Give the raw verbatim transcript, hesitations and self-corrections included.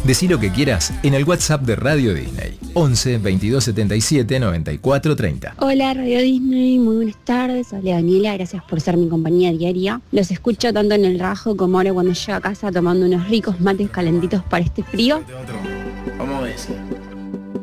Decí lo que quieras en el WhatsApp de Radio Disney. once veintidós setenta y siete noventa y cuatro treinta. Hola Radio Disney, muy buenas tardes. Hola Daniela, gracias por ser mi compañía diaria. Los escucho tanto en el trabajo como ahora cuando llego a casa tomando unos ricos mates calentitos para este frío. Vamos a ver.